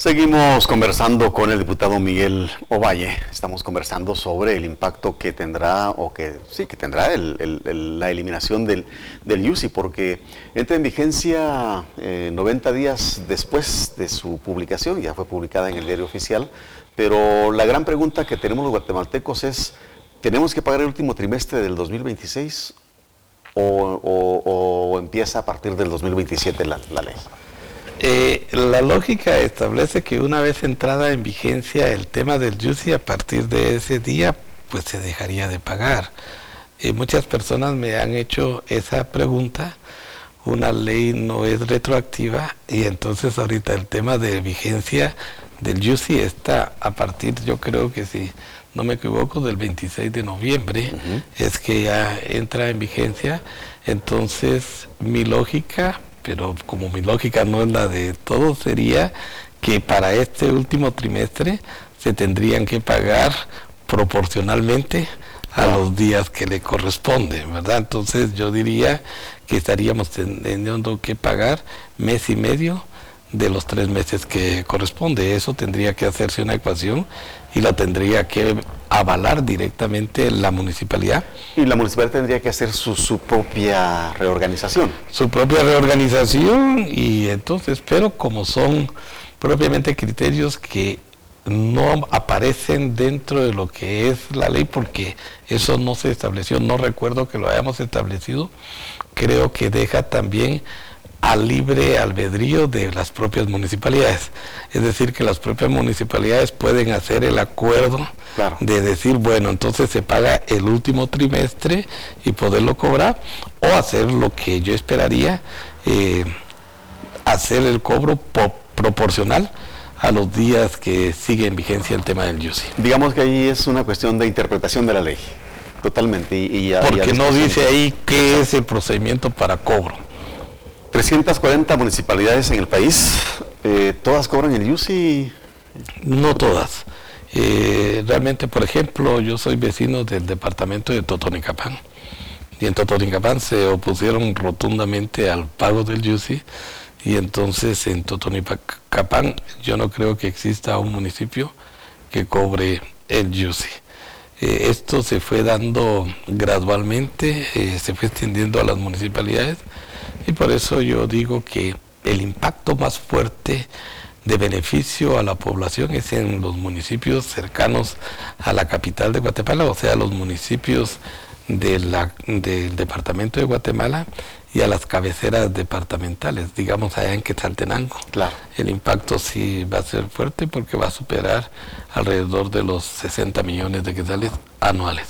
Seguimos conversando con el diputado Miguel Ovalle. Estamos conversando sobre el impacto que tendrá, la eliminación del IUCI, porque entra en vigencia 90 días después de su publicación, ya fue publicada en el Diario Oficial, pero la gran pregunta que tenemos los guatemaltecos es, ¿tenemos que pagar el último trimestre del 2026 o empieza a partir del 2027 la ley? La lógica establece que una vez entrada en vigencia el tema del IUCI, a partir de ese día, pues se dejaría de pagar. Muchas personas me han hecho esa pregunta. Una ley no es retroactiva y entonces ahorita el tema de vigencia del IUCI está a partir, yo creo que si no me equivoco, del 26 de noviembre, es que ya entra en vigencia. Entonces mi lógica, pero como mi lógica no es la de todos, sería que para este último trimestre se tendrían que pagar proporcionalmente a los días que le corresponden, ¿verdad? Entonces yo diría que estaríamos teniendo que pagar mes y medio de los 3 meses que corresponde. Eso tendría que hacerse una ecuación y la tendría que avalar directamente la municipalidad. Y la municipalidad tendría que hacer su propia reorganización. Su propia reorganización, y entonces, pero como son propiamente criterios que no aparecen dentro de lo que es la ley, porque eso no se estableció, no recuerdo que lo hayamos establecido, creo que deja también al libre albedrío de las propias municipalidades. Es decir, que las propias municipalidades pueden hacer el acuerdo, claro, de decir, bueno, entonces se paga el último trimestre y poderlo cobrar, o hacer lo que yo esperaría, hacer el cobro proporcional a los días que sigue en vigencia el tema del IUCI. Digamos que ahí es una cuestión de interpretación de la ley, totalmente. Porque no dice ahí qué es el procedimiento para cobro. 340 municipalidades en el país, ¿todas cobran el IUCI? No todas. Realmente, por ejemplo, yo soy vecino del departamento de Totonicapán, y en Totonicapán se opusieron rotundamente al pago del IUCI, y entonces en Totonicapán yo no creo que exista un municipio que cobre el IUCI. Esto se fue dando gradualmente, se fue extendiendo a las municipalidades, y por eso yo digo que el impacto más fuerte de beneficio a la población es en los municipios cercanos a la capital de Guatemala, o sea, los municipios del departamento de Guatemala y a las cabeceras departamentales, digamos allá en Quetzaltenango. Claro. El impacto sí va a ser fuerte porque va a superar alrededor de los 60 millones de quetzales anuales.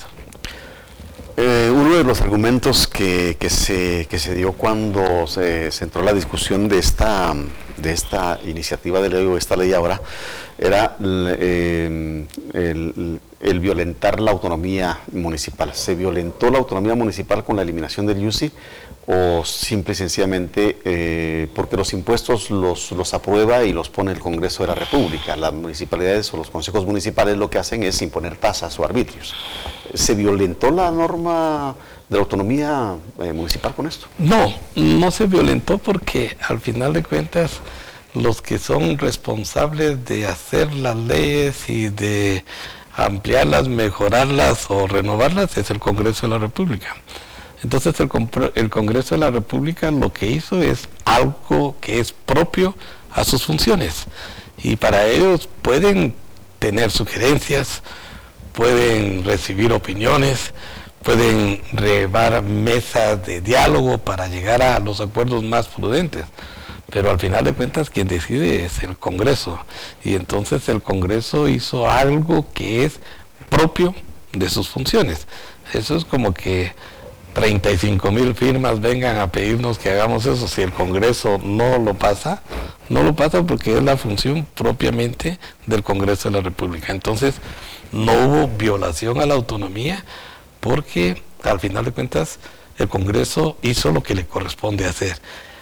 Uno de los argumentos que se dio cuando se entró la discusión de esta iniciativa de ley, o esta ley ahora, era el violentar la autonomía municipal. ¿Se violentó la autonomía municipal con la eliminación del IUCI o simple y sencillamente porque los impuestos los aprueba y los pone el Congreso de la República? Las municipalidades o los consejos municipales lo que hacen es imponer tasas o arbitrios. ¿Se violentó la norma de la autonomía municipal con esto? No se violentó, porque al final de cuentas los que son responsables de hacer las leyes y de ampliarlas, mejorarlas o renovarlas es el Congreso de la República. Entonces el Congreso de la República lo que hizo es algo que es propio a sus funciones, y para ellos pueden tener sugerencias, pueden recibir opiniones, pueden llevar mesas de diálogo para llegar a los acuerdos más prudentes, pero al final de cuentas quien decide es el Congreso, y entonces el Congreso hizo algo que es propio de sus funciones. Eso es como que 35,000 firmas vengan a pedirnos que hagamos eso. Si el Congreso no lo pasa porque es la función propiamente del Congreso de la República. Entonces no hubo violación a la autonomía, porque al final de cuentas el Congreso hizo lo que le corresponde hacer.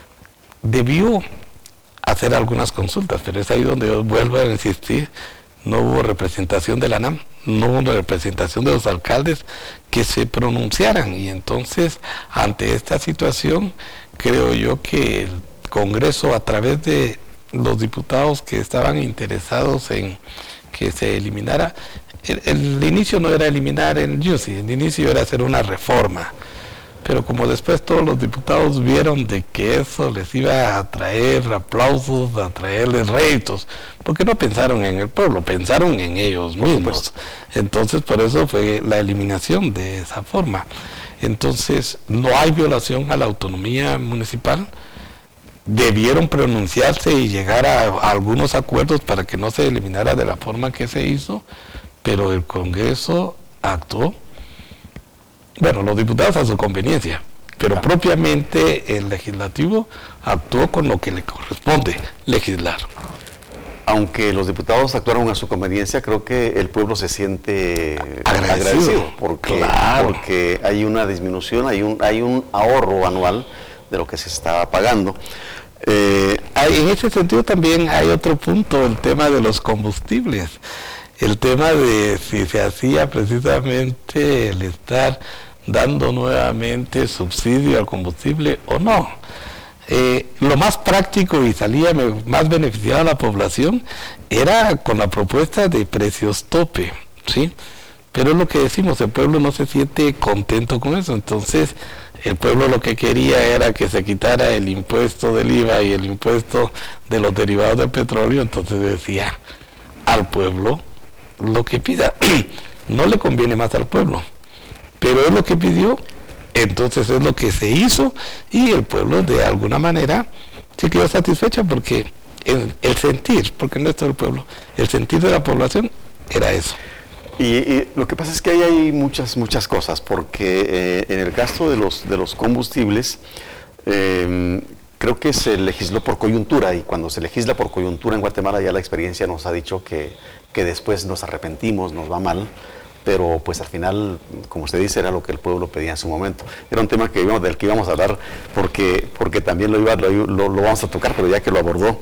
Debió hacer algunas consultas, pero es ahí donde yo vuelvo a insistir. No hubo representación de la ANAM, no hubo representación de los alcaldes que se pronunciaran, y entonces ante esta situación creo yo que el Congreso, a través de los diputados que estaban interesados en que se eliminara, el inicio no era eliminar el UCI, el inicio era hacer una reforma. Pero como después todos los diputados vieron de que eso les iba a traer aplausos, a traerles réditos, porque no pensaron en el pueblo, pensaron en ellos mismos. Entonces por eso fue la eliminación de esa forma. Entonces no hay violación a la autonomía municipal. Debieron pronunciarse y llegar a algunos acuerdos para que no se eliminara de la forma que se hizo, pero el Congreso actuó. Bueno, los diputados a su conveniencia, pero propiamente el legislativo actuó con lo que le corresponde legislar. Aunque los diputados actuaron a su conveniencia, creo que el pueblo se siente agradecido porque, claro, porque hay una disminución, hay un ahorro anual de lo que se estaba pagando. En ese sentido también hay otro punto, el tema de los combustibles. El tema de si se hacía precisamente el estar dando nuevamente subsidio al combustible o no. Lo más práctico y salía más beneficiado a la población era con la propuesta de precios tope, ¿sí? Pero es lo que decimos, el pueblo no se siente contento con eso, entonces el pueblo lo que quería era que se quitara el impuesto del IVA y el impuesto de los derivados del petróleo, entonces decía al pueblo lo que pida. No le conviene más al pueblo, pero es lo que pidió, entonces es lo que se hizo y el pueblo de alguna manera se quedó satisfecho porque el sentir, porque no es todo el pueblo, el sentir de la población era eso. Y lo que pasa es que ahí hay muchas cosas, porque en el caso de los combustibles, creo que se legisló por coyuntura, y cuando se legisla por coyuntura en Guatemala ya la experiencia nos ha dicho que después nos arrepentimos, nos va mal, pero pues al final, como usted dice, era lo que el pueblo pedía en su momento. Era un tema del que íbamos a hablar, porque también lo vamos a tocar, pero ya que lo abordó.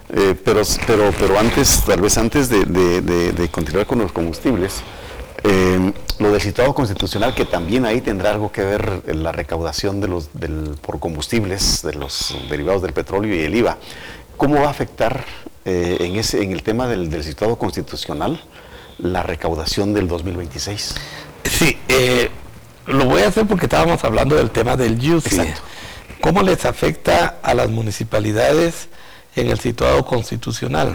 Pero antes, tal vez antes de continuar con los combustibles, lo del citado constitucional, que también ahí tendrá algo que ver en la recaudación por combustibles, de los derivados del petróleo y el IVA. ¿Cómo va a afectar en el tema del citado constitucional la recaudación del 2026? Sí, lo voy a hacer porque estábamos hablando del tema del UCI. Exacto. ¿Cómo les afecta a las municipalidades en el situado constitucional?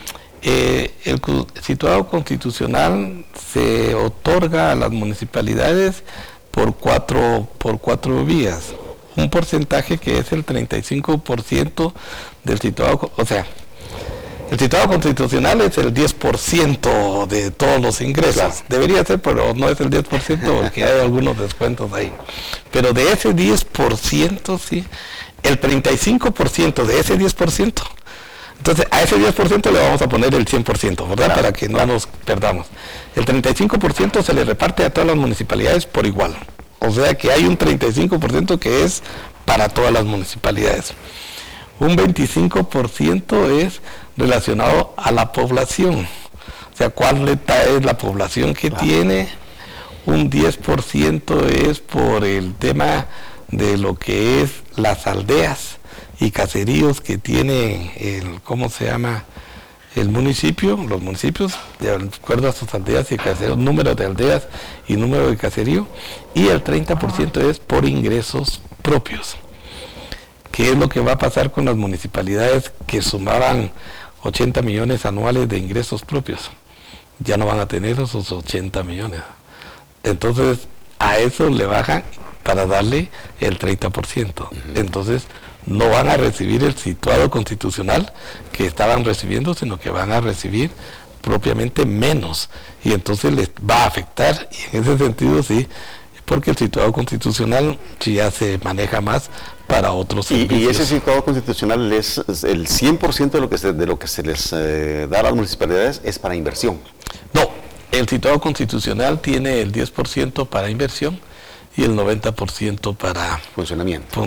El situado constitucional se otorga a las municipalidades por cuatro vías. Un porcentaje que es el 35% del situado, o sea, el situado constitucional es el 10% de todos los ingresos. Claro. Debería ser, pero no es el 10% porque hay algunos descuentos ahí. Pero de ese 10%, sí, el 35% de ese 10%, entonces a ese 10% le vamos a poner el 100%, ¿verdad? Claro. Para que no nos perdamos. El 35% se le reparte a todas las municipalidades por igual. O sea que hay un 35% que es para todas las municipalidades. Un 25% es relacionado a la población. O sea, ¿cuál es la población que tiene? Un 10% es por el tema de lo que es las aldeas y caseríos que tiene ¿cómo se llama? El municipio, los municipios, de acuerdo a sus aldeas y caseríos, número de aldeas y número de caserío, y el 30% es por ingresos propios. ¿Qué es lo que va a pasar con las municipalidades que sumaban 80 millones anuales de ingresos propios? Ya no van a tener esos 80 millones. Entonces, a eso le bajan para darle el 30%. Entonces, no van a recibir el situado constitucional que estaban recibiendo, sino que van a recibir propiamente menos. Y entonces les va a afectar, y en ese sentido sí, porque el situado constitucional sí ya se maneja más para otros servicios. Y ese situado constitucional es el 100% de lo que se les da a las municipalidades es para inversión. No, el situado constitucional tiene el 10% para inversión y el 90% para funcionamiento.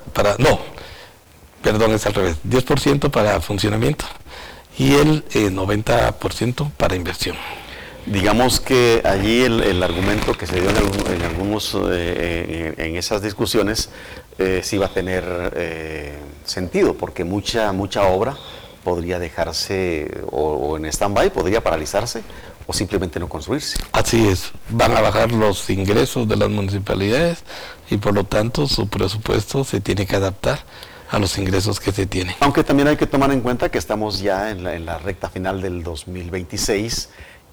Es al revés, 10% para funcionamiento y el 90% para inversión. Digamos que allí el argumento que se dio en algunos en esas discusiones sí va a tener sentido, porque mucha obra podría dejarse o en stand-by, podría paralizarse o simplemente no construirse. Así es, van a bajar los ingresos de las municipalidades y por lo tanto su presupuesto se tiene que adaptar a los ingresos que se tienen. Aunque también hay que tomar en cuenta que estamos ya en la recta final del 2026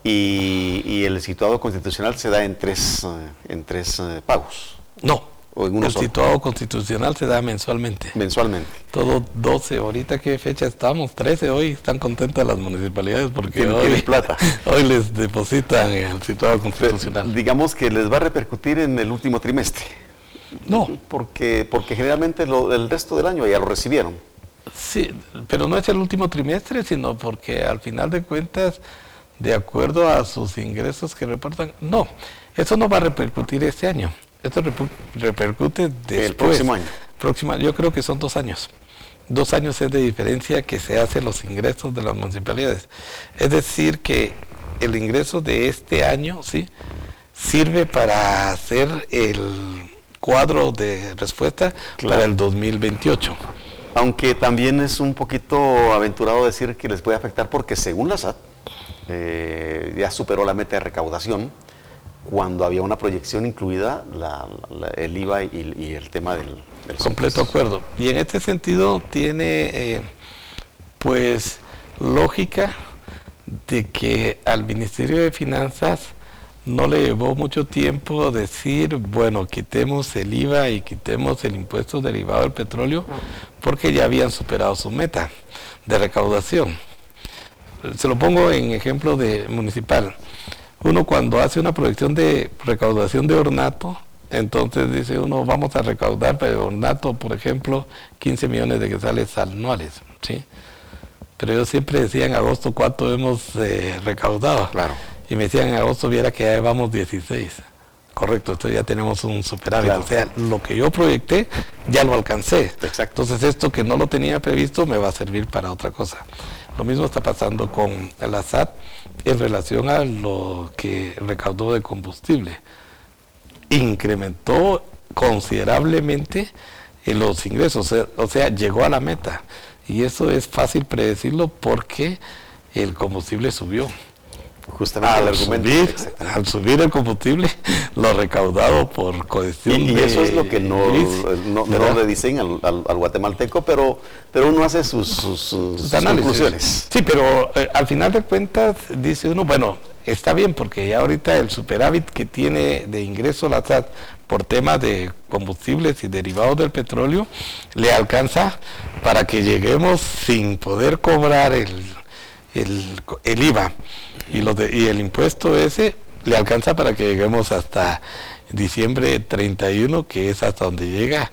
y el situado constitucional se da en tres pagos. No, o en uno el solo. situado constitucional se da mensualmente. Mensualmente. Todo 12, ahorita qué fecha estamos, 13, hoy están contentas las municipalidades porque Tienen plata. hoy les depositan el situado constitucional. Digamos que les va a repercutir en el último trimestre. No. Porque generalmente el resto del año ya lo recibieron. Sí, pero no es el último trimestre, sino porque al final de cuentas, de acuerdo a sus ingresos que reportan, no, eso no va a repercutir este año. Esto repercute después. El próximo año. Yo creo que son 2 años. 2 años es de diferencia que se hacen los ingresos de las municipalidades. Es decir, que el ingreso de este año, ¿sí?, sirve para hacer el cuadro de respuesta para el 2028. Aunque también es un poquito aventurado decir que les puede afectar porque según la SAT ya superó la meta de recaudación cuando había una proyección incluida el IVA y el tema del completo acuerdo. Y en este sentido tiene pues lógica de que al Ministerio de Finanzas no le llevó mucho tiempo decir, bueno, quitemos el IVA y quitemos el impuesto derivado del petróleo, porque ya habían superado su meta de recaudación. Se lo pongo en ejemplo de municipal. Uno cuando hace una proyección de recaudación de ornato, entonces dice uno, vamos a recaudar para ornato, por ejemplo, 15 millones de quetzales anuales, ¿sí? Pero yo siempre decía en agosto cuánto hemos recaudado. Claro. Y me decían en agosto, viera que ya llevamos 16. Correcto, entonces ya tenemos un superávit. Claro. O sea, lo que yo proyecté ya lo alcancé. Exacto. Entonces esto que no lo tenía previsto me va a servir para otra cosa. Lo mismo está pasando con la SAT en relación a lo que recaudó de combustible. Incrementó considerablemente los ingresos, o sea, llegó a la meta. Y eso es fácil predecirlo porque el combustible subió. Justamente Al subir el combustible, lo recaudado por cuestión y de... eso es lo que no le dicen al guatemalteco, pero uno hace sus conclusiones. Sí, pero al final de cuentas dice uno, bueno, está bien porque ya ahorita el superávit que tiene de ingreso la SAT por temas de combustibles y derivados del petróleo, le alcanza para que lleguemos sin poder cobrar el IVA y el impuesto ese le alcanza para que lleguemos hasta diciembre 31, que es hasta donde llega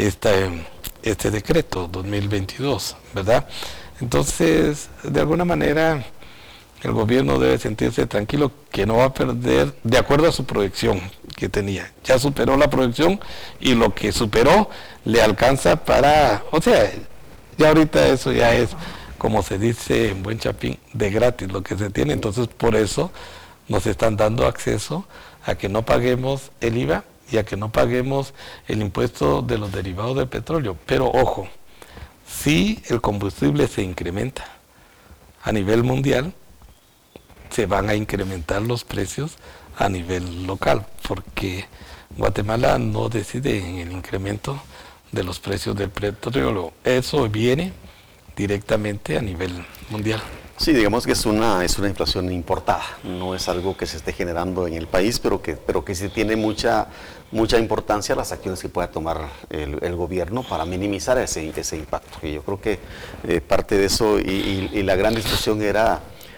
este decreto 2022, ¿verdad? Entonces, de alguna manera, el gobierno debe sentirse tranquilo que no va a perder, de acuerdo a su proyección que tenía. Ya superó la proyección y lo que superó le alcanza para, o sea, ya ahorita eso ya es, como se dice en buen chapín, de gratis lo que se tiene. Entonces, por eso nos están dando acceso a que no paguemos el IVA y a que no paguemos el impuesto de los derivados del petróleo. Pero ojo, si el combustible se incrementa a nivel mundial, se van a incrementar los precios a nivel local, porque Guatemala no decide en el incremento de los precios del petróleo. Eso viene directamente a nivel mundial. Sí, digamos que es una inflación importada, no es algo que se esté generando en el país, pero que sí tiene mucha importancia las acciones que pueda tomar el gobierno para minimizar ese impacto. Y yo creo que parte de eso y la gran discusión era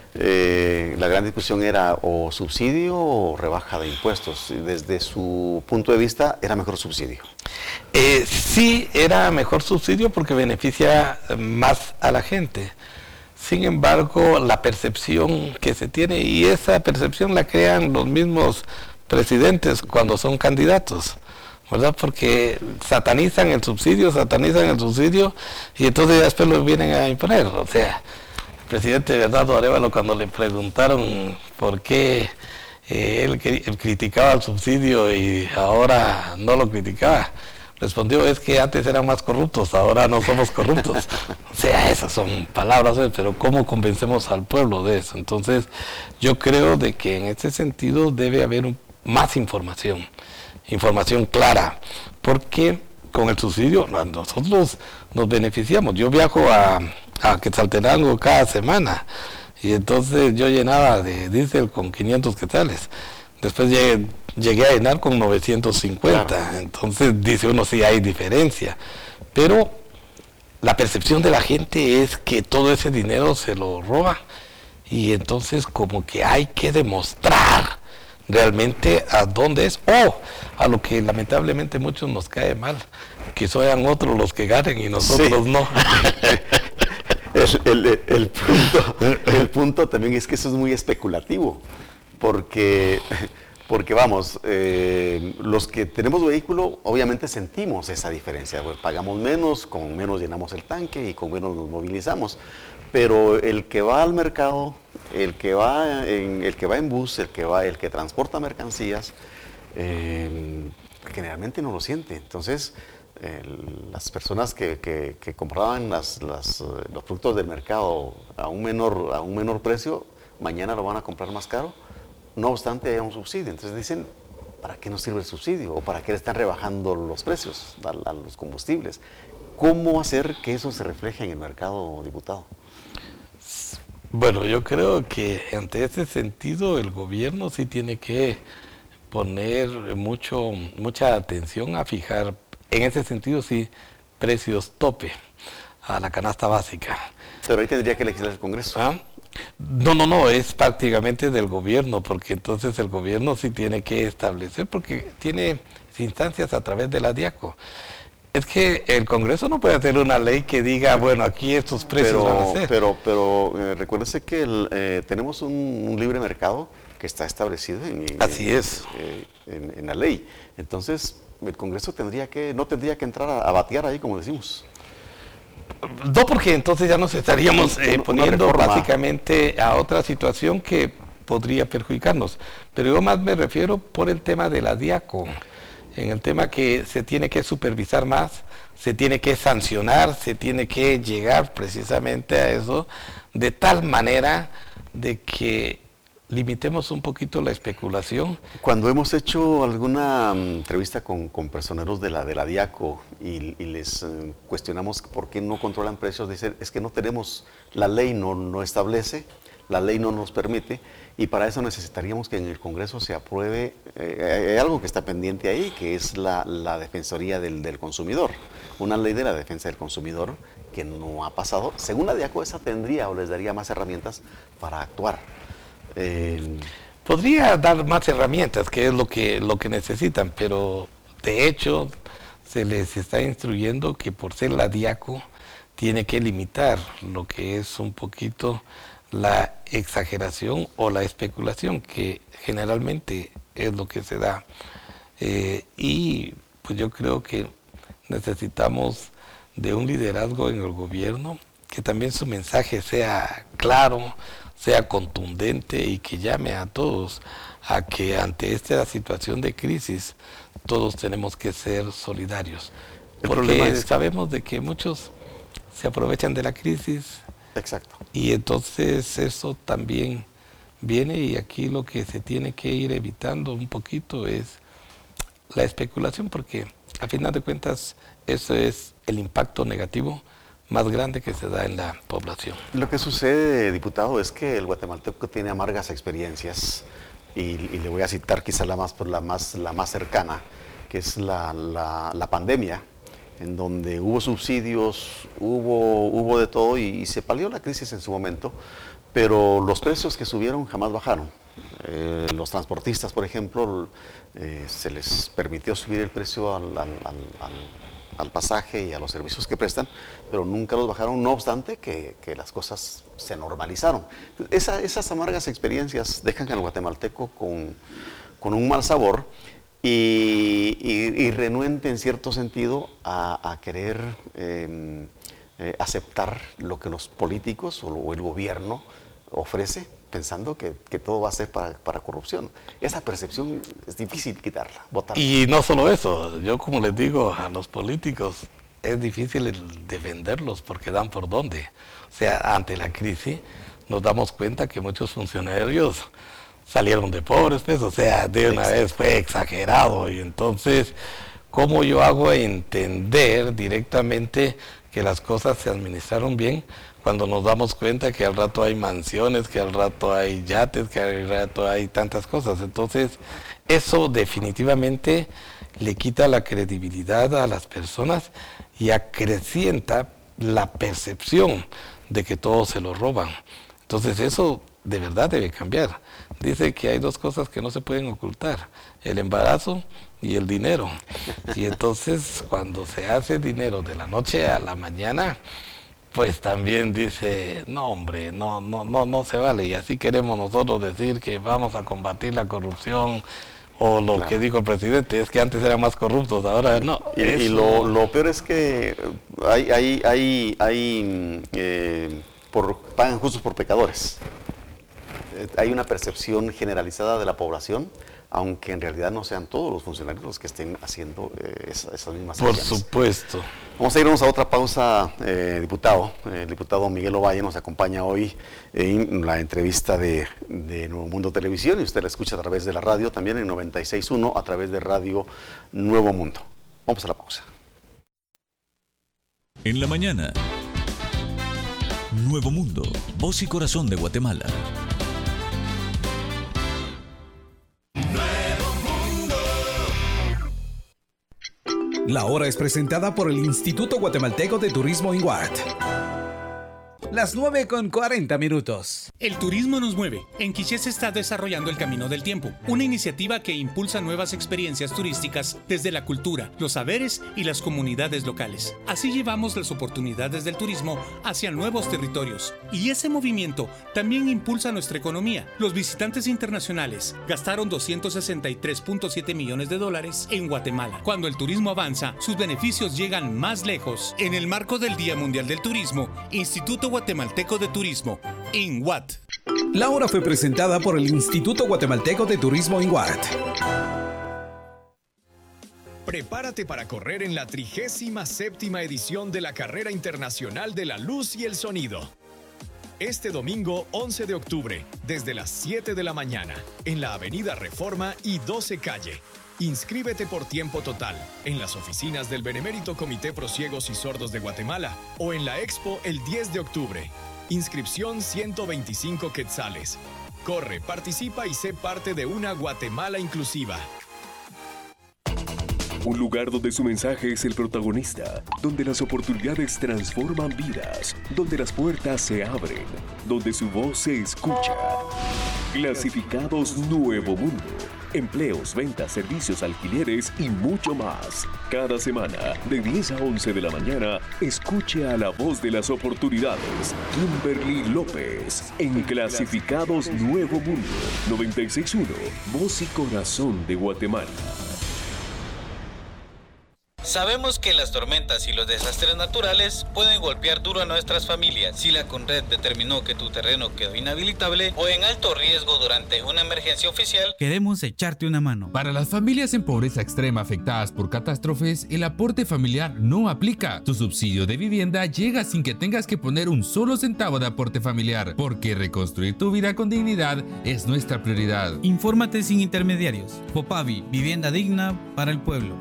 o subsidio o rebaja de impuestos. Desde su punto de vista, era mejor subsidio. Sí, era mejor subsidio porque beneficia más a la gente. Sin embargo, la percepción que se tiene, y esa percepción la crean los mismos presidentes cuando son candidatos, ¿verdad? Porque satanizan el subsidio, y entonces ya después lo vienen a imponer. O sea, el presidente Bernardo Arévalo, cuando le preguntaron por qué él criticaba el subsidio y ahora no lo criticaba, respondió, es que antes eran más corruptos, ahora no somos corruptos. O sea, esas son palabras, pero ¿cómo convencemos al pueblo de eso? Entonces, yo creo de que en ese sentido debe haber más información clara, porque con el subsidio nosotros nos beneficiamos. Yo viajo a Quetzaltenango cada semana, y entonces yo llenaba de diésel con 500 quetzales. Después llegué a llenar con 950. Claro. Entonces dice uno, sí hay diferencia. Pero la percepción de la gente es que todo ese dinero se lo roba. Y entonces como que hay que demostrar realmente a dónde es, o a lo que lamentablemente muchos nos cae mal, que sean otros los que ganen y nosotros no. El punto también es que eso es muy especulativo, porque vamos, los que tenemos vehículo obviamente sentimos esa diferencia, pues, pagamos menos, con menos llenamos el tanque y con menos nos movilizamos, pero el que va al mercado, el que va en bus, el que transporta mercancías, generalmente no lo siente. Entonces, las personas que compraban los productos del mercado a un menor precio, mañana lo van a comprar más caro, no obstante haya un subsidio. Entonces dicen, ¿para qué nos sirve el subsidio? ¿O para qué le están rebajando los precios a los combustibles? ¿Cómo hacer que eso se refleje en el mercado, diputado? Bueno, yo creo que ante ese sentido el gobierno sí tiene que poner mucha atención a fijar, en ese sentido sí, precios tope a la canasta básica. Pero ahí tendría que legislar el Congreso. ¿Ah? No, es prácticamente del gobierno, porque entonces el gobierno sí tiene que establecer, porque tiene instancias a través de la DIACO. Es que el Congreso no puede hacer una ley que diga, bueno, aquí estos precios van a ser. Pero recuérdese que tenemos un libre mercado que está establecido en la ley. Entonces, el Congreso no tendría que entrar a batear ahí, como decimos. No, porque entonces ya nos estaríamos poniendo básicamente a otra situación que podría perjudicarnos. Pero yo más me refiero por el tema de la DIACO, en el tema que se tiene que supervisar más, se tiene que sancionar, se tiene que llegar precisamente a eso, de tal manera de que limitemos un poquito la especulación. Cuando hemos hecho alguna entrevista con personeros de la DIACO y les cuestionamos por qué no controlan precios, dicen, es que no tenemos, la ley no establece, la ley no nos permite, y para eso necesitaríamos que en el Congreso se apruebe, hay algo que está pendiente ahí, que es la Defensoría del Consumidor, una ley de la defensa del consumidor que no ha pasado. Según la DIACO, esa tendría o les daría más herramientas para actuar. Podría dar más herramientas, que es lo que necesitan, pero de hecho se les está instruyendo que por ser la DIACO tiene que limitar lo que es un poquito la exageración o la especulación, que generalmente es lo que se da. Y pues yo creo que necesitamos de un liderazgo en el gobierno, que también su mensaje sea claro, sea contundente y que llame a todos a que ante esta situación de crisis todos tenemos que ser solidarios. Porque sabemos de que muchos se aprovechan de la crisis. Exacto. Y entonces eso también viene, y aquí lo que se tiene que ir evitando un poquito es la especulación, porque a final de cuentas eso es el impacto negativo más grande que se da en la población. Lo que sucede, diputado, es que el guatemalteco tiene amargas experiencias y le voy a citar quizá la más cercana, que es la pandemia, en donde hubo subsidios, hubo de todo y se palió la crisis en su momento, pero los precios que subieron jamás bajaron. Los transportistas, por ejemplo, se les permitió subir el precio al pasaje y a los servicios que prestan, pero nunca los bajaron, no obstante que las cosas se normalizaron. Esas amargas experiencias dejan al guatemalteco con un mal sabor y renuente en cierto sentido a querer aceptar lo que los políticos o el gobierno ofrece pensando que todo va a ser para corrupción. Esa percepción es difícil quitarla, botarla. Y no solo eso, yo como les digo a los políticos, es difícil defenderlos porque dan por dónde. O sea, ante la crisis nos damos cuenta que muchos funcionarios salieron de pobres, pues, o sea, de una vez fue exagerado. Y entonces, ¿cómo yo hago entender directamente que las cosas se administraron bien cuando nos damos cuenta que al rato hay mansiones, que al rato hay yates, que al rato hay tantas cosas? Entonces, eso definitivamente le quita la credibilidad a las personas y acrecienta la percepción de que todo se lo roban. Entonces eso de verdad debe cambiar. Dice que hay dos cosas que no se pueden ocultar: el embarazo y el dinero. Y entonces cuando se hace dinero de la noche a la mañana, pues también dice, no hombre, no se vale. Y así queremos nosotros decir que vamos a combatir la corrupción. O lo claro. que dijo el presidente, es que antes eran más corruptos, ahora no. Y lo peor es que pagan justos por pecadores. Hay una percepción generalizada de la población, aunque en realidad no sean todos los funcionarios los que estén haciendo esas mismas Por acciones. Supuesto. Vamos a irnos a otra pausa, diputado. El diputado Miguel Ovalle nos acompaña hoy en la entrevista de Nuevo Mundo Televisión, y usted la escucha a través de la radio, también en 96.1, a través de Radio Nuevo Mundo. Vamos a la pausa. En la mañana, Nuevo Mundo, voz y corazón de Guatemala. La hora es presentada por el Instituto Guatemalteco de Turismo INGUAT. Las 9:40. El turismo nos mueve. En Quiché se está desarrollando el Camino del Tiempo, una iniciativa que impulsa nuevas experiencias turísticas desde la cultura, los saberes y las comunidades locales. Así llevamos las oportunidades del turismo hacia nuevos territorios. Y ese movimiento también impulsa nuestra economía. Los visitantes internacionales gastaron $263.7 millones en Guatemala. Cuando el turismo avanza, sus beneficios llegan más lejos. En el marco del Día Mundial del Turismo, Instituto Guatemalteco de Turismo, INGUAT. La hora fue presentada por el Instituto Guatemalteco de Turismo INGUAT. Prepárate para correr en la 37ª edición de la Carrera Internacional de la Luz y el Sonido. Este domingo 11 de octubre, desde las 7 de la mañana, en la Avenida Reforma y 12 Calle. Inscríbete por tiempo total en las oficinas del Benemérito Comité Pro Ciegos y Sordos de Guatemala o en la Expo el 10 de octubre. Inscripción 125 quetzales. Corre, participa y sé parte de una Guatemala inclusiva. Un lugar donde su mensaje es el protagonista, donde las oportunidades transforman vidas, donde las puertas se abren, donde su voz se escucha. Clasificados Nuevo Mundo. Empleos, ventas, servicios, alquileres y mucho más. Cada semana, de 10 a 11 de la mañana, escuche a la voz de las oportunidades, Kimberly López, en Clasificados Nuevo Mundo, 96.1, voz y corazón de Guatemala. Sabemos que las tormentas y los desastres naturales pueden golpear duro a nuestras familias. Si la CONRED determinó que tu terreno quedó inhabilitable o en alto riesgo durante una emergencia oficial, queremos echarte una mano. Para las familias en pobreza extrema afectadas por catástrofes, el aporte familiar no aplica. Tu subsidio de vivienda llega sin que tengas que poner un solo centavo de aporte familiar, porque reconstruir tu vida con dignidad es nuestra prioridad. Infórmate sin intermediarios. Fopavi, vivienda digna para el pueblo.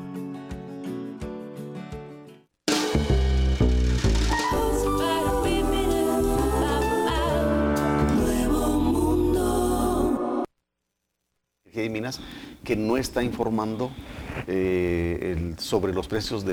de Minas que no está informando sobre los precios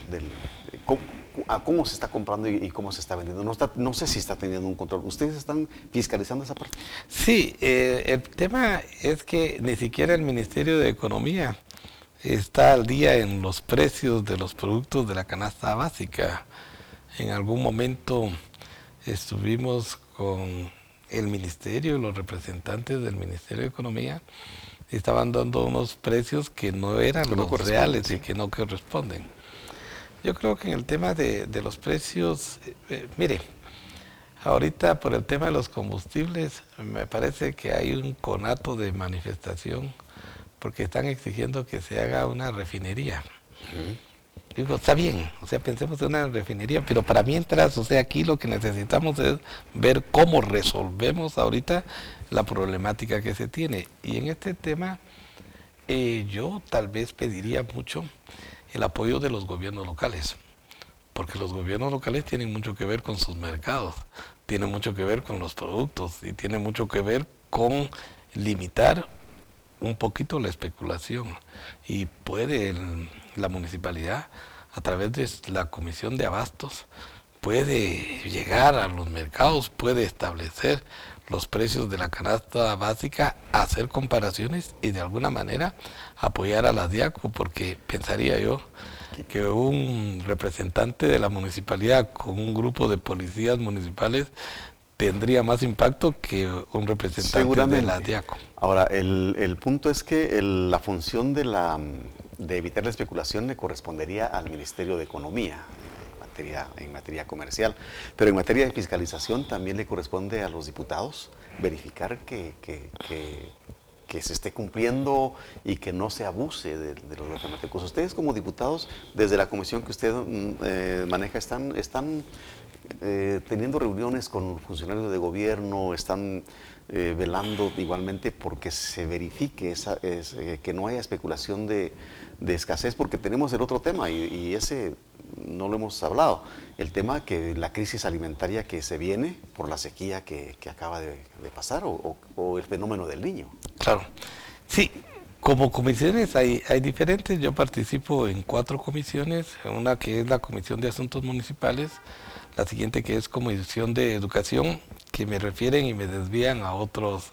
cómo se está comprando y cómo se está vendiendo. No sé si está teniendo un control. ¿Ustedes están fiscalizando esa parte? Sí, el tema es que ni siquiera el Ministerio de Economía está al día en los precios de los productos de la canasta básica. En algún momento estuvimos con el Ministerio, los representantes del Ministerio de Economía, estaban dando unos precios que no eran los reales y que no corresponden. Yo creo que en el tema de los precios, mire, Ahorita por el tema de los combustibles, me parece que hay un conato de manifestación porque están exigiendo que se haga una refinería. Digo, está bien, o sea, pensemos en una refinería, pero para mientras, o sea, aquí lo que necesitamos es ver cómo resolvemos ahorita la problemática que se tiene. Y en este tema, yo tal vez pediría mucho el apoyo de los gobiernos locales, porque los gobiernos locales tienen mucho que ver con sus mercados, tienen mucho que ver con los productos y tienen mucho que ver con limitar un poquito la especulación. Y puede la municipalidad, a través de la Comisión de Abastos, puede llegar a los mercados, puede establecer los precios de la canasta básica, hacer comparaciones y de alguna manera apoyar a la DIACO, porque pensaría yo que un representante de la municipalidad con un grupo de policías municipales tendría más impacto que un representante de la DIACO. Ahora, el punto es que la función de evitar la especulación le correspondería al Ministerio de Economía en materia comercial, pero en materia de fiscalización también le corresponde a los diputados verificar que se esté cumpliendo y que no se abuse de los guatemaltecos. Ustedes como diputados, desde la comisión que usted maneja, están teniendo reuniones con funcionarios de gobierno, están velando igualmente porque se verifique que no haya especulación de escasez, porque tenemos el otro tema y ese no lo hemos hablado, el tema que la crisis alimentaria que se viene por la sequía que acaba de pasar o el fenómeno del Niño. Claro, sí, como comisiones hay diferentes. Yo participo en 4 comisiones, una que es la Comisión de Asuntos Municipales, la siguiente que es Comisión de Educación, que me refieren y me desvían a otros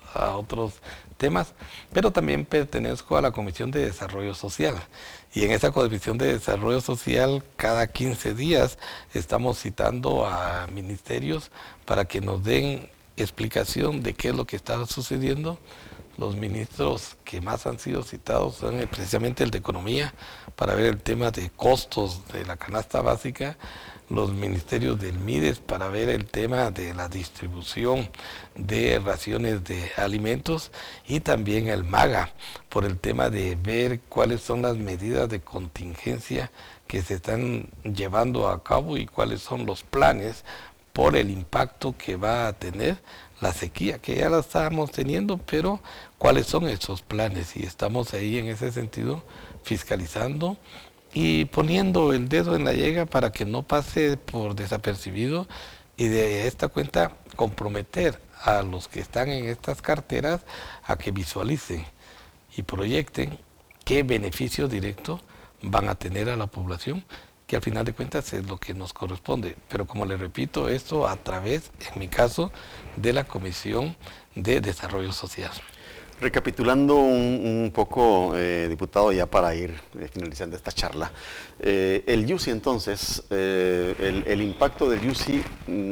temas, pero también pertenezco a la Comisión de Desarrollo Social. Y en esa Comisión de Desarrollo Social, cada 15 días estamos citando a ministerios para que nos den explicación de qué es lo que está sucediendo. Los ministros que más han sido citados son precisamente el de Economía, para ver el tema de costos de la canasta básica, los ministerios del MIDES para ver el tema de la distribución de raciones de alimentos, y también el MAGA por el tema de ver cuáles son las medidas de contingencia que se están llevando a cabo y cuáles son los planes por el impacto que va a tener la sequía, que ya la estábamos teniendo, pero cuáles son esos planes, y estamos ahí en ese sentido fiscalizando y poniendo el dedo en la llaga para que no pase por desapercibido, y de esta cuenta comprometer a los que están en estas carteras a que visualicen y proyecten qué beneficio directo van a tener a la población, que al final de cuentas es lo que nos corresponde. Pero como le repito, esto a través, en mi caso, de la Comisión de Desarrollo Social. Recapitulando un poco, diputado, ya para ir finalizando esta charla, el YUSI entonces, el impacto del YUSI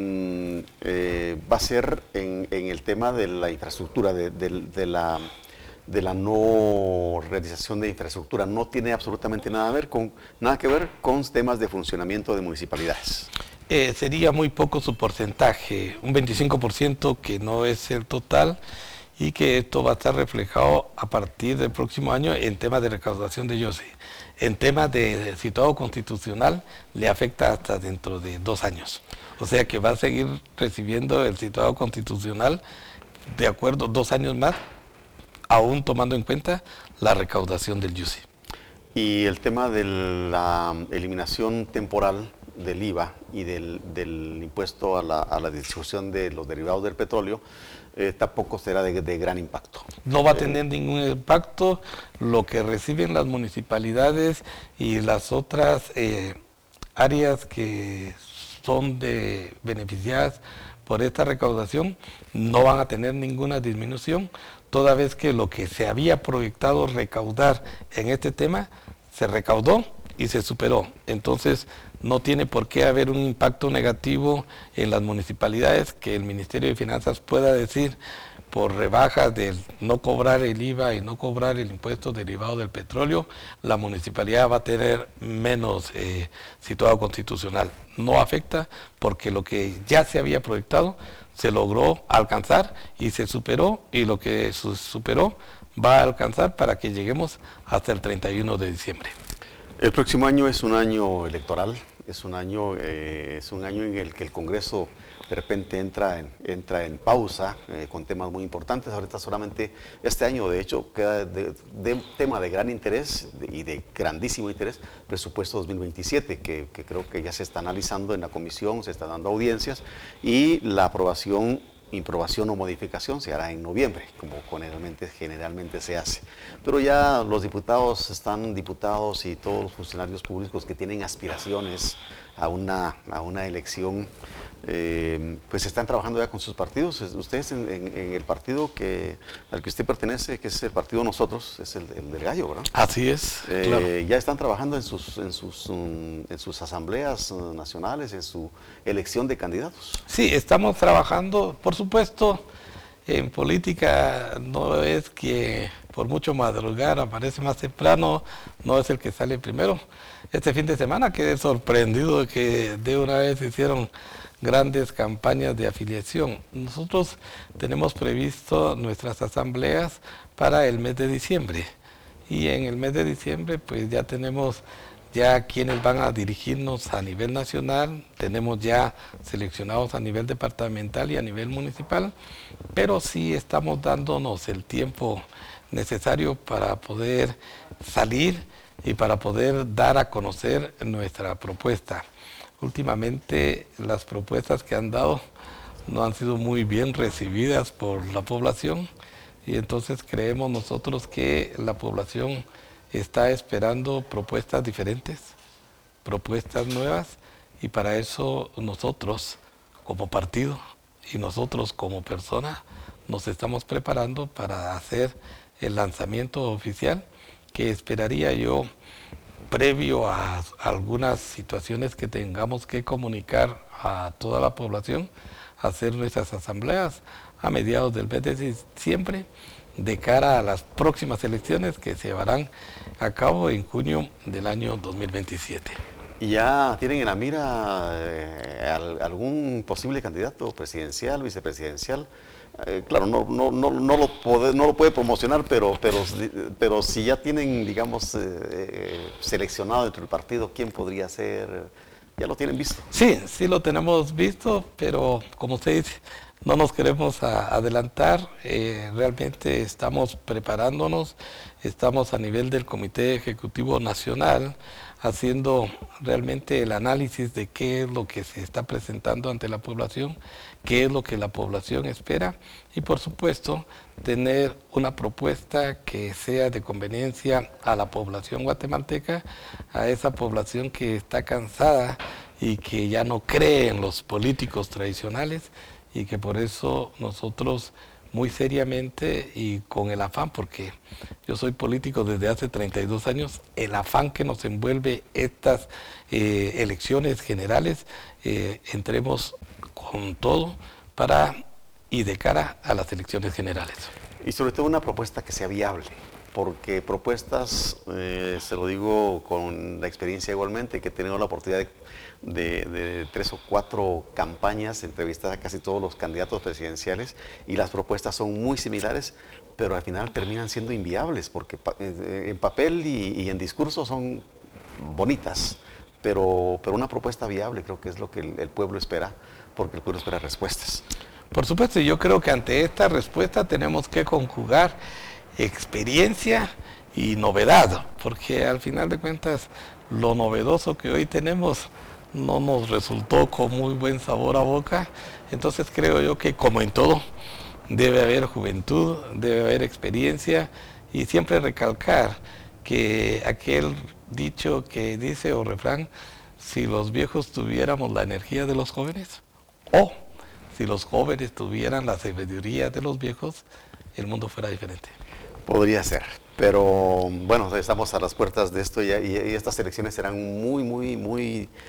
va a ser en el tema de la infraestructura, de la no realización de infraestructura. No tiene absolutamente nada que ver con temas de funcionamiento de municipalidades. Sería muy poco su porcentaje, un 25% que no es el total, y que esto va a estar reflejado a partir del próximo año en temas de recaudación de YUSI. En temas de situado constitucional le afecta hasta dentro de 2 años. O sea que va a seguir recibiendo el situado constitucional de acuerdo 2 años más, aún tomando en cuenta la recaudación del YUSI. Y el tema de la eliminación temporal del IVA y del impuesto a la distribución de los derivados del petróleo, tampoco será de gran impacto. No va a tener ningún impacto. Lo que reciben las municipalidades y las otras áreas que son beneficiadas por esta recaudación no van a tener ninguna disminución, toda vez que lo que se había proyectado recaudar en este tema se recaudó y se superó. Entonces no tiene por qué haber un impacto negativo en las municipalidades, que el Ministerio de Finanzas pueda decir por rebajas del no cobrar el IVA y no cobrar el impuesto derivado del petróleo, la municipalidad va a tener menos situado constitucional. No afecta porque lo que ya se había proyectado se logró alcanzar y se superó, y lo que se superó va a alcanzar para que lleguemos hasta el 31 de diciembre. El próximo año es un año electoral, es un año en el que el Congreso de repente entra en pausa con temas muy importantes. Ahorita solamente este año, de hecho, queda de tema de gran interés y de grandísimo interés, presupuesto 2027, que creo que ya se está analizando en la comisión, se está dando audiencias, y la aprobación, improbación o modificación se hará en noviembre, como generalmente se hace. Pero ya los diputados y todos los funcionarios públicos que tienen aspiraciones a una elección, pues están trabajando ya con sus partidos. Ustedes en el partido al que usted pertenece, que es el partido Nosotros, es el del Gallo, ¿verdad? Así es, claro. Ya están trabajando en sus asambleas nacionales, en su elección de candidatos. Sí, estamos trabajando, por supuesto. En política no es que por mucho madrugar aparece más temprano, no es el que sale primero. Este fin de semana quedé sorprendido de que de una vez hicieron grandes campañas de afiliación. Nosotros tenemos previsto nuestras asambleas para el mes de diciembre, y en el mes de diciembre pues ya tenemos quienes van a dirigirnos a nivel nacional, tenemos ya seleccionados a nivel departamental y a nivel municipal, pero sí estamos dándonos el tiempo necesario para poder salir y para poder dar a conocer nuestra propuesta. Últimamente las propuestas que han dado no han sido muy bien recibidas por la población, y entonces creemos nosotros que la población está esperando propuestas diferentes, propuestas nuevas, y para eso nosotros como partido y nosotros como persona nos estamos preparando para hacer el lanzamiento oficial, que esperaría yo, previo a algunas situaciones que tengamos que comunicar a toda la población, hacer nuestras asambleas a mediados del mes de diciembre, de cara a las próximas elecciones que se llevarán a cabo en junio del año 2027. ¿Y ya tienen en la mira algún posible candidato presidencial, vicepresidencial? Claro, no lo puede promocionar, pero si ya tienen, digamos, seleccionado dentro del partido quién podría ser, ¿ya lo tienen visto? Sí lo tenemos visto, pero como usted dice, no nos queremos adelantar. Realmente estamos preparándonos, estamos a nivel del Comité Ejecutivo Nacional haciendo realmente el análisis de qué es lo que se está presentando ante la población, qué es lo que la población espera, y por supuesto tener una propuesta que sea de conveniencia a la población guatemalteca, a esa población que está cansada y que ya no cree en los políticos tradicionales, y que por eso nosotros muy seriamente y con el afán, porque yo soy político desde hace 32 años, el afán que nos envuelve estas elecciones generales, entremos con todo y de cara a las elecciones generales. Y sobre todo una propuesta que sea viable, porque propuestas, se lo digo con la experiencia igualmente, que he tenido la oportunidad de 3 o 4 campañas, entrevistar a casi todos los candidatos presidenciales, y las propuestas son muy similares, pero al final terminan siendo inviables, porque en papel y en discurso son bonitas, pero una propuesta viable creo que es lo que el pueblo espera, porque el pueblo espera respuestas. Por supuesto, yo creo que ante esta respuesta tenemos que conjugar experiencia y novedad, porque al final de cuentas lo novedoso que hoy tenemos no nos resultó con muy buen sabor a boca. Entonces creo yo que, como en todo, debe haber juventud, debe haber experiencia, y siempre recalcar que aquel dicho que dice, o refrán, si los viejos tuviéramos la energía de los jóvenes, o si los jóvenes tuvieran la sabiduría de los viejos, el mundo fuera diferente. Podría ser, pero bueno, estamos a las puertas de esto, y estas elecciones serán muy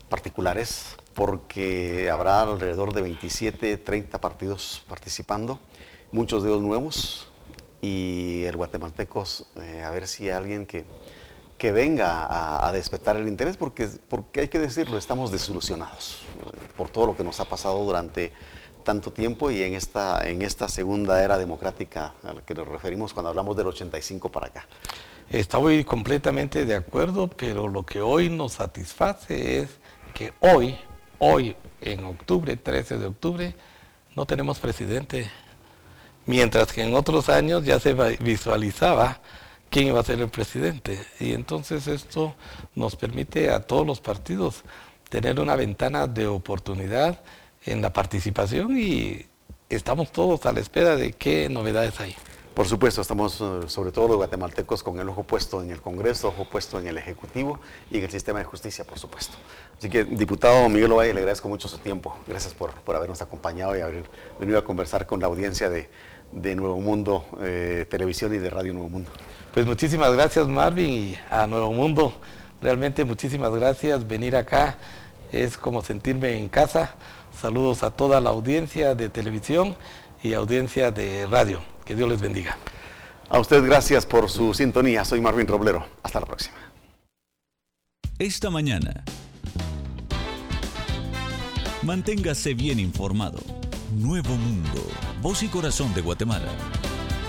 particulares, porque habrá alrededor de 27, 30 partidos participando, muchos de ellos nuevos, y el guatemaltecos, a ver si hay alguien que venga a despertar el interés, porque hay que decirlo, estamos desilusionados por todo lo que nos ha pasado durante tanto tiempo y en esta segunda era democrática a la que nos referimos cuando hablamos del 85 para acá. Estoy completamente de acuerdo, pero lo que hoy nos satisface es que hoy, en octubre, 13 de octubre, no tenemos presidente. Mientras que en otros años ya se visualizaba quién iba a ser el presidente. Y entonces esto nos permite a todos los partidos tener una ventana de oportunidad en la participación y estamos todos a la espera de qué novedades hay. Por supuesto, estamos sobre todo los guatemaltecos con el ojo puesto en el Congreso, ojo puesto en el Ejecutivo y en el sistema de justicia, por supuesto. Así que, diputado Miguel Ovalle, le agradezco mucho su tiempo. Gracias por habernos acompañado y haber venido a conversar con la audiencia de Nuevo Mundo Televisión y de Radio Nuevo Mundo. Pues muchísimas gracias, Marvin, y a Nuevo Mundo, realmente muchísimas gracias. Venir acá es como sentirme en casa. Saludos a toda la audiencia de televisión y audiencia de radio. Que Dios les bendiga. A usted gracias por su sintonía. Soy Marvin Roblero. Hasta la próxima. Esta mañana, manténgase bien informado. Nuevo Mundo, voz y corazón de Guatemala.